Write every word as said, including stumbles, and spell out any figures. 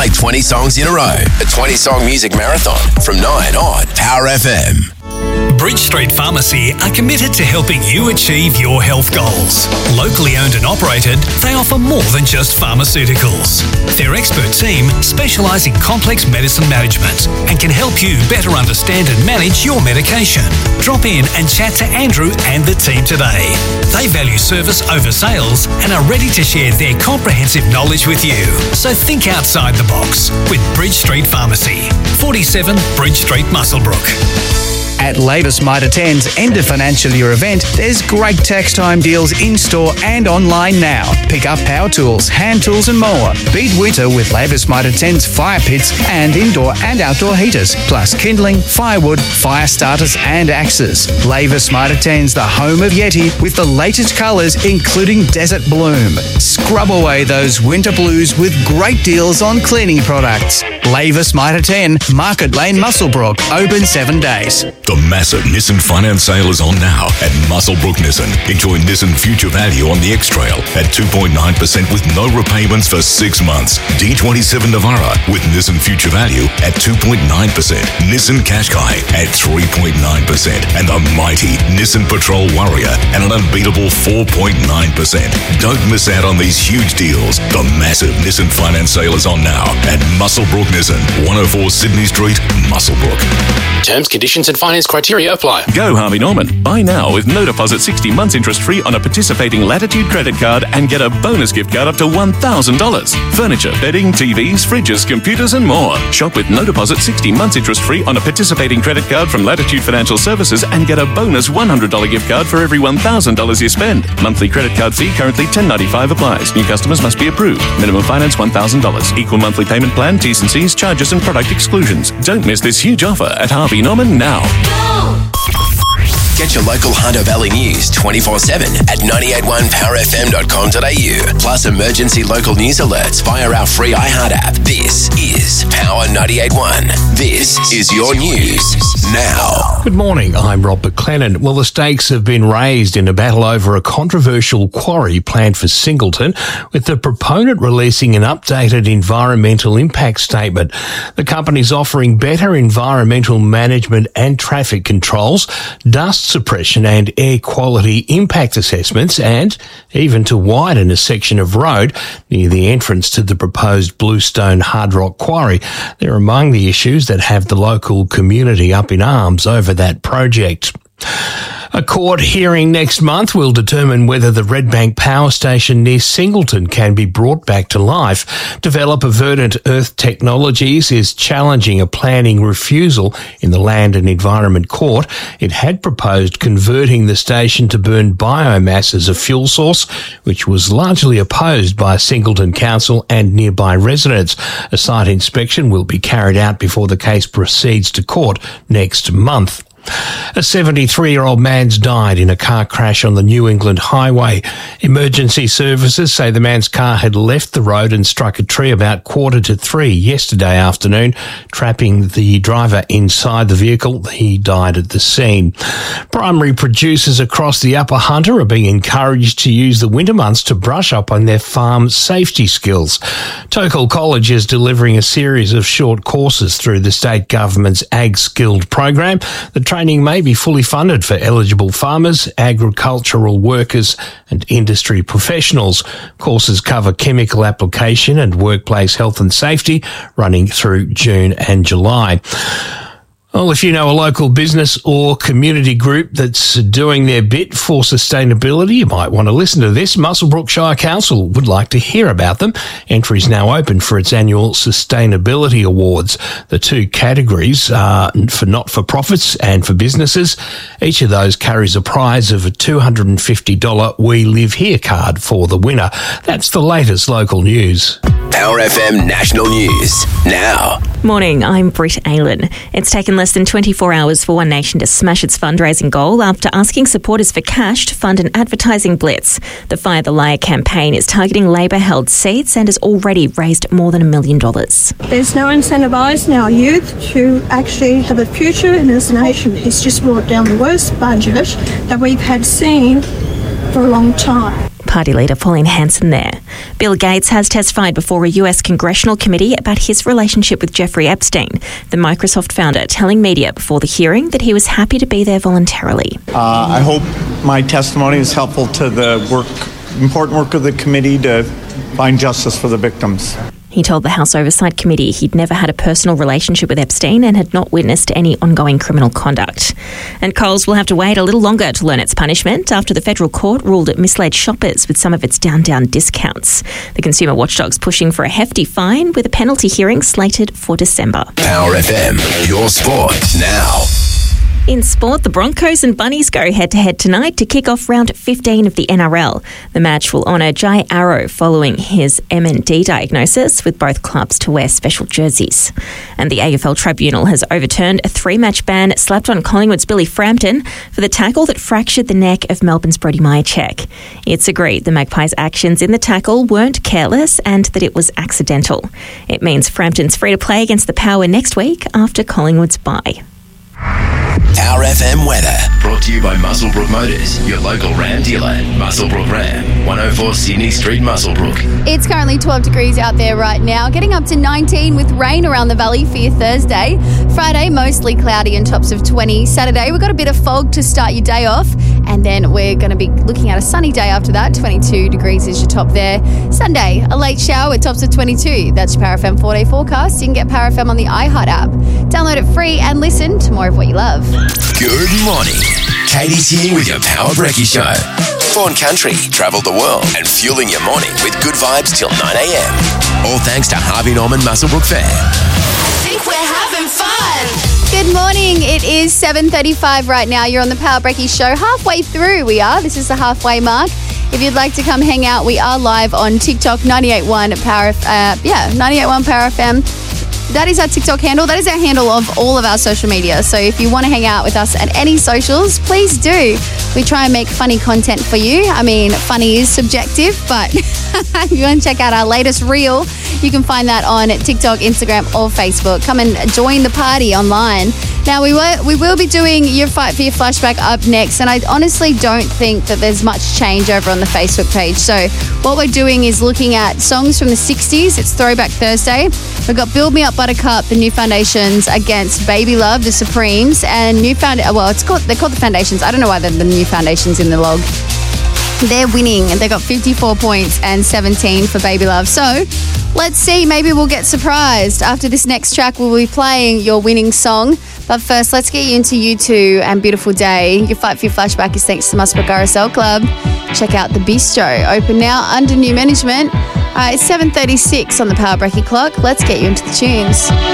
play twenty songs in a row. A twenty-song music marathon from nine on Power F M. Bridge Street Pharmacy are committed to helping you achieve your health goals. Locally owned and operated, they offer more than just pharmaceuticals. Their expert team specialise in complex medicine management and can help you better understand and manage your medication. Drop in and chat to Andrew and the team today. They value service over sales and are ready to share their comprehensive knowledge with you. So think outside the box with Bridge Street Pharmacy, forty-seven Bridge Street, Muswellbrook. At Lavis Mitre ten's end of financial year event, there's great tax time deals in-store and online now. Pick up power tools, hand tools and more. Beat winter with Lavis Mitre ten's fire pits and indoor and outdoor heaters, plus kindling, firewood, fire starters and axes. Lavis Mitre ten's the home of Yeti with the latest colours including Desert Bloom. Scrub away those winter blues with great deals on cleaning products. Lavis Mitre ten, Market Lane, Muswellbrook, open seven days. The massive Nissan finance sale is on now at Muswellbrook Nissan. Enjoy Nissan Future Value on the X-Trail at two point nine percent with no repayments for six months. D twenty-seven Navara with Nissan Future Value at two point nine percent. Nissan Qashqai at three point nine percent. And the mighty Nissan Patrol Warrior at an unbeatable four point nine percent. Don't miss out on these huge deals. The massive Nissan finance sale is on now at Muswellbrook Nissan, one oh four Sydney Street, Muswellbrook. Terms, conditions and finance criteria apply. Go Harvey Norman. Buy now with no deposit sixty months interest free on a participating Latitude credit card and get a bonus gift card up to one thousand dollars. Furniture, bedding, T Vs, fridges, computers and more. Shop with no deposit sixty months interest free on a participating credit card from Latitude Financial Services and get a bonus one hundred dollars gift card for every one thousand dollars you spend. Monthly credit card fee currently ten dollars ninety-five applies. New customers must be approved. Minimum finance one thousand dollars. Equal monthly payment plan, T's and C's, charges and product exclusions. Don't miss this huge offer at Harvey Norman now. Get your local Hunter Valley news twenty-four seven at nine eight one power f m dot com dot a u. Plus emergency local news alerts via our free iHeart app. This is Power ninety-eight point one. This is your news now. Good morning, I'm Rob McLennan. Well, the stakes have been raised in a battle over a controversial quarry planned for Singleton, with the proponent releasing an updated environmental impact statement. The company's offering better environmental management and traffic controls, dust suppression and air quality impact assessments, and even to widen a section of road near the entrance to the proposed Bluestone hard rock quarry. They're among the issues that have the local community up in arms over that project. A court hearing next month will determine whether the Redbank power station near Singleton can be brought back to life. Developer Verdant Earth Technologies is challenging a planning refusal in the Land and Environment Court. It had proposed converting the station to burn biomass as a fuel source, which was largely opposed by Singleton Council and nearby residents. A site inspection will be carried out before the case proceeds to court next month. A seventy-three-year-old man's died in a car crash on the New England Highway. Emergency services say the man's car had left the road and struck a tree about quarter to three yesterday afternoon, trapping the driver inside the vehicle. He died at the scene. Primary producers across the Upper Hunter are being encouraged to use the winter months to brush up on their farm safety skills. Tokal College is delivering a series of short courses through the state government's Ag Skilled program. The training may be fully funded for eligible farmers, agricultural workers and industry professionals. Courses cover chemical application and workplace health and safety, running through June and July. Well, if you know a local business or community group that's doing their bit for sustainability, you might want to listen to this. Muswellbrook Shire Council would like to hear about them. Entry is now open for its annual Sustainability Awards. The two categories are for not-for-profits and for businesses. Each of those carries a prize of a two hundred fifty dollars We Live Here card for the winner. That's the latest local news. Power F M National News now. Morning, I'm Britt Aylan. It's taken less than twenty-four hours for One Nation to smash its fundraising goal after asking supporters for cash to fund an advertising blitz. The Fire the Liar campaign is targeting Labor-held seats and has already raised more than a million dollars. There's no incentivising our youth to actually have a future in this nation. It's just brought down the worst budget that we've had seen for a long time. Party leader Pauline Hanson there. Bill Gates has testified before a U S congressional committee about his relationship with Jeffrey Epstein, the Microsoft founder, telling media before the hearing that he was happy to be there voluntarily. Uh, I hope my testimony is helpful to the work, important work of the committee to find justice for the victims. He told the House Oversight Committee he'd never had a personal relationship with Epstein and had not witnessed any ongoing criminal conduct. And Coles will have to wait a little longer to learn its punishment after the federal court ruled it misled shoppers with some of its down-down discounts. The consumer watchdog's pushing for a hefty fine with a penalty hearing slated for December. Power F M, your sport now. In sport, the Broncos and Bunnies go head-to-head tonight to kick off round fifteen of the N R L. The match will honour Jai Arrow following his M and D diagnosis, with both clubs to wear special jerseys. And the A F L Tribunal has overturned a three-match ban slapped on Collingwood's Billy Frampton for the tackle that fractured the neck of Melbourne's Brody Myercheck. It's agreed the Magpies' actions in the tackle weren't careless and that it was accidental. It means Frampton's free to play against the Power next week after Collingwood's bye. Power F M weather, brought to you by Muswellbrook Motors, your local Ram dealer. Muswellbrook Ram, one oh four Sydney Street, Muswellbrook. It's currently twelve degrees out there right now, getting up to nineteen with rain around the valley for your Thursday. Friday, mostly cloudy and tops of twenty. Saturday, we've got a bit of fog to start your day off, and then we're going to be looking at a sunny day after that. twenty-two degrees is your top there. Sunday, a late shower with tops of twenty-two. That's your Power F M four-day forecast. You can get Power F M on the iHeart app. Download it free and listen to more of what you love. Good morning. Katie's here with your Power Brekkie Show. Born country, travelled the world, and fueling your morning with good vibes till nine a.m. All thanks to Harvey Norman Muswellbrook Fair. I think we're having fun. Good morning. It is seven thirty-five right now. You're on the Power Brekkie Show. Halfway through we are. This is the halfway mark. If you'd like to come hang out, we are live on TikTok, ninety-eight point one Power, uh, yeah, ninety-eight point one Power F M. That is our TikTok handle. That is our handle of all of our social media. So if you want to hang out with us at any socials, please do. We try and make funny content for you. I mean, funny is subjective, but if you want to check out our latest reel, you can find that on TikTok, Instagram, or Facebook. Come and join the party online. Now, we will, we will be doing Your Fight for Your Flashback up next, and I honestly don't think that there's much change over on the Facebook page. So what we're doing is looking at songs from the sixties. It's Throwback Thursday. We've got Build Me Up Buttercup, the New Foundations, against Baby Love, the Supremes, and New Found. Well, it's called they're called the Foundations. I don't know why they're the New Foundations in the log. They're winning. They got fifty-four points and seventeen for Baby Love. So let's see. Maybe we'll get surprised. After this next track, we'll be playing your winning song. But first, let's get you into U two and Beautiful Day. Your Fight for Your Flashback is thanks to Muswellbrook R S L Club. Check out the Bistro. Open now under new management. Uh, it's seven thirty-six on the Power Brekkie clock. Let's get you into the tunes.